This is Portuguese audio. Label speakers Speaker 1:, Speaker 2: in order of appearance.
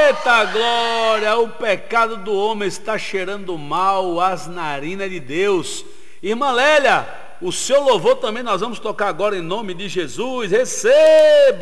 Speaker 1: Eita glória, o pecado do homem está cheirando mal às narinas de Deus. Irmã Lélia, o seu louvor também nós vamos tocar agora em nome de Jesus. Receba!